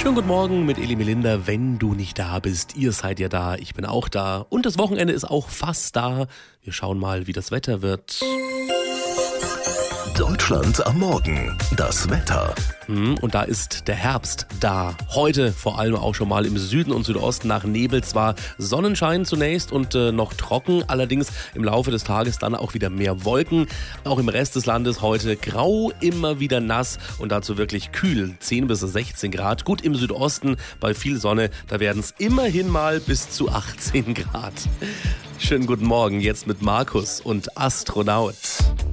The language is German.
Schönen guten Morgen mit Eli Melinda. Wenn du nicht da bist, ihr seid ja da, ich bin auch da. Und das Wochenende ist auch fast da. Wir schauen mal, wie das Wetter wird. Deutschland am Morgen. Das Wetter. Und da ist der Herbst da. Heute vor allem auch schon mal im Süden und Südosten nach Nebel. Zwar Sonnenschein zunächst und noch trocken, allerdings im Laufe des Tages dann auch wieder mehr Wolken. Auch im Rest des Landes heute grau, immer wieder nass und dazu wirklich kühl, 10 bis 16 Grad. Gut im Südosten bei viel Sonne, da werden es immerhin mal bis zu 18 Grad. Schönen guten Morgen jetzt mit Markus und Astronaut.